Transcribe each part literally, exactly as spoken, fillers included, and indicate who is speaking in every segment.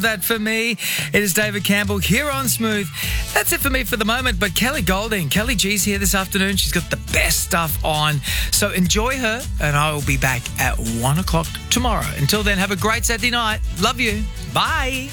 Speaker 1: that for me. It is David Campbell here on Smooth. That's it for me for the moment, but Kelly Golding, Kelly G's here this afternoon. She's got the best stuff on. So enjoy her, and I will be back at one o'clock tomorrow. Until then, have a great Saturday night. Love you. Bye.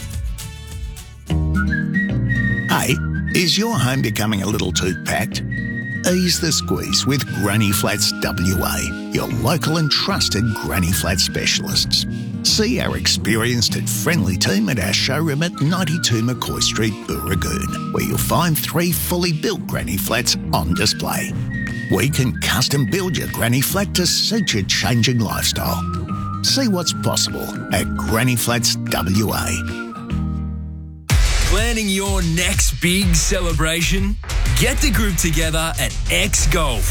Speaker 2: Hey, is your home becoming a little too packed? Ease the squeeze with Granny Flats W A, your local and trusted Granny Flat specialists. See our experienced and friendly team at our showroom at ninety-two McCoy Street, Booragoon, where you'll find three fully built Granny Flats on display. We can custom build your Granny Flat to suit your changing lifestyle. See what's possible at Granny Flats W A.
Speaker 3: Planning your next big celebration? Get the group together at X Golf.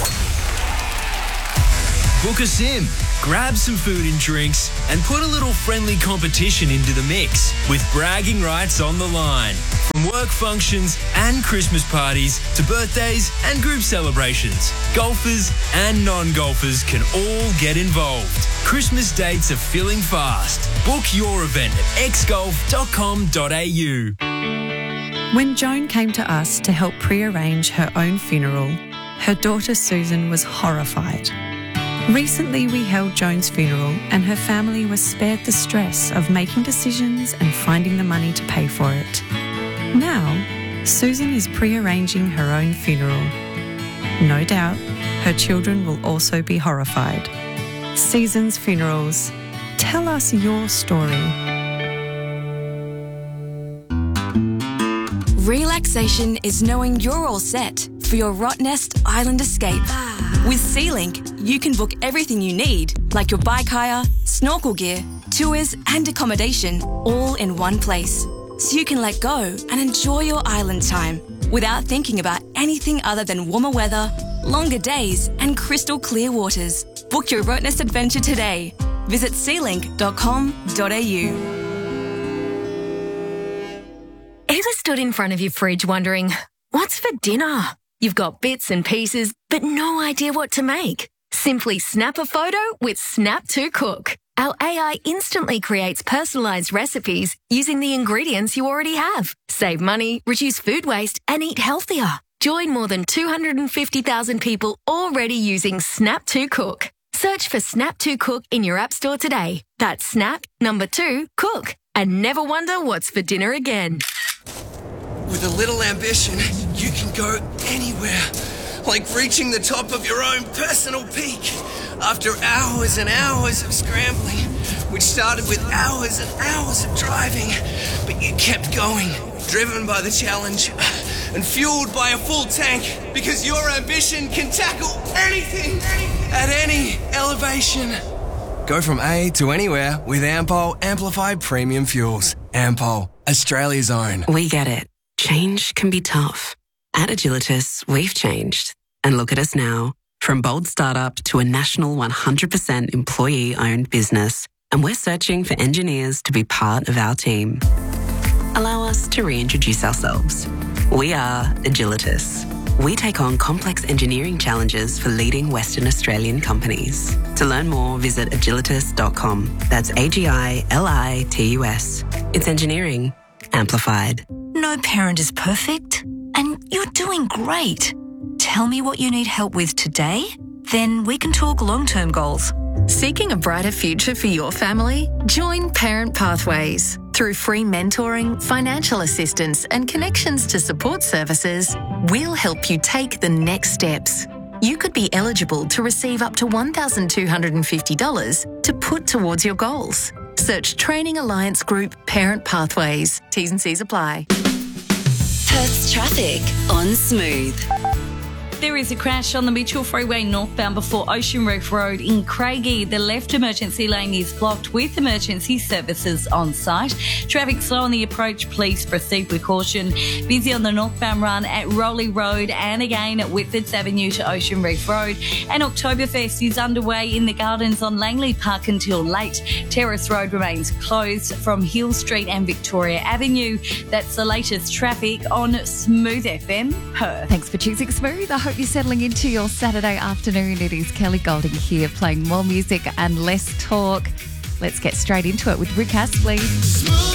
Speaker 3: Book a sim, grab some food and drinks, and put a little friendly competition into the mix with bragging rights on the line. From work functions and Christmas parties to birthdays and group celebrations, golfers and non-golfers can all get involved. Christmas dates are filling fast. Book your event at x golf dot com dot a u.
Speaker 4: When Joan came to us to help pre-arrange her own funeral, her daughter Susan was horrified. Recently, we held Joan's funeral and her family was spared the stress of making decisions and finding the money to pay for it. Now, Susan is pre-arranging her own funeral. No doubt, her children will also be horrified. Seasons Funerals. Tell us your story.
Speaker 5: Relaxation is knowing you're all set for your Rottnest Island escape. With SeaLink, you can book everything you need, like your bike hire, snorkel gear, tours and accommodation, all in one place. So you can let go and enjoy your island time without thinking about anything other than warmer weather, longer days and crystal clear waters. Book your Rottnest adventure today. Visit sea link dot com dot a u.
Speaker 6: Ever stood in front of your fridge wondering, what's for dinner? You've got bits and pieces, but no idea what to make. Simply snap a photo with Snap to Cook. Our A I instantly creates personalised recipes using the ingredients you already have. Save money, reduce food waste, and eat healthier. Join more than two hundred fifty thousand people already using Snap to Cook. Search for Snap to Cook in your app store today. That's Snap, number two, Cook. And never wonder what's for dinner again.
Speaker 7: With a little ambition, you can go anywhere. Like reaching the top of your own personal peak. After hours and hours of scrambling, which started with hours and hours of driving, but you kept going, driven by the challenge and fueled by a full tank, because your ambition can tackle anything at any elevation. Go from A to anywhere with Ampol Amplified Premium Fuels. Ampol, Australia's own.
Speaker 8: We get it. Change can be tough. At Agilitas, we've changed. And look at us now. From bold startup to a national one hundred percent employee-owned business. And we're searching for engineers to be part of our team. Allow us to reintroduce ourselves. We are Agilitas. We take on complex engineering challenges for leading Western Australian companies. To learn more, visit agilitas dot com. That's A G I L I T U S. It's engineering amplified.
Speaker 9: No parent is perfect, and you're doing great. Tell me what you need help with today, then we can talk long-term goals.
Speaker 6: Seeking a brighter future for your family? Join Parent Pathways. Through free mentoring, financial assistance and connections to support services, we'll help you take the next steps. You could be eligible to receive up to one thousand two hundred fifty dollars to put towards your goals. Search Training Alliance Group Parent Pathways. T's and C's apply.
Speaker 10: Perth's traffic on Smooth.
Speaker 11: There is a crash on the Mitchell Freeway northbound before Ocean Reef Road in Craigie. The left emergency lane is blocked with emergency services on site. Traffic slow on the approach. Please proceed with caution. Busy on the northbound run at Rowley Road and again at Whitfords Avenue to Ocean Reef Road. And Oktoberfest is underway in the gardens on Langley Park until late. Terrace Road remains closed from Hill Street and Victoria Avenue. That's the latest traffic on Smooth F M Perth.
Speaker 12: Thanks for choosing Smooth. I hope you're settling into your Saturday afternoon. It is Kelly Golding here, playing more music and less talk. Let's get straight into it with Rick Astley.